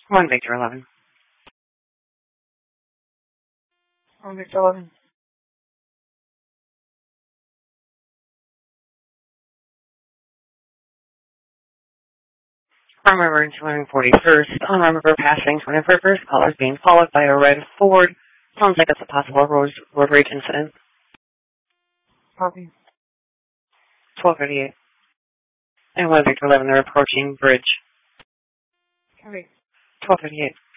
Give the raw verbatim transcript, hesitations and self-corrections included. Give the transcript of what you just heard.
One Victor eleven. One Victor eleven. From River two forty-first, on River passing twenty-first, first callers being followed by a red Ford. Sounds like it's a possible road, road rage incident. Copy. twelve thirty-eight. And one Victor eleven, they're approaching bridge. Copy. twelve thirty-eight.